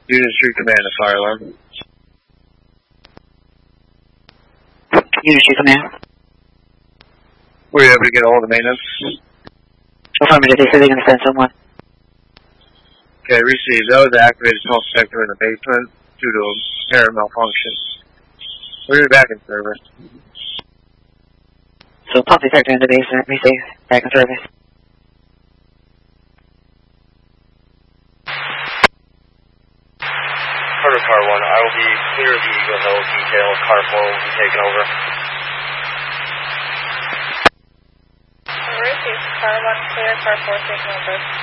Unit 3 command, a fire alarm. Unit 3 command. Were you able to get a hold of maintenance? Affirmative, they said they're going to send someone. Okay, received. That was the activated smoke detector in the basement due to a air malfunction. We're back in service. So pump detector in the basement, receive, back in service. Carter Car 1, I will be clear of the Eagle Hill detail. Car 4 will be taken over. Receive, Car 1 clear, Car 4 taken over.